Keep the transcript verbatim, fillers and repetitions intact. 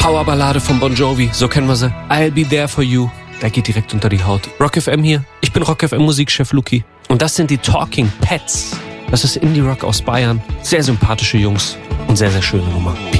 Powerballade von Bon Jovi, so kennen wir sie. I'll be there for you. Der geht direkt unter die Haut. Rock F M hier. Ich bin Rock F M Musikchef Luki. Und das sind die Talking Pets. Das ist Indie Rock aus Bayern. Sehr sympathische Jungs und sehr, sehr schöne Nummer.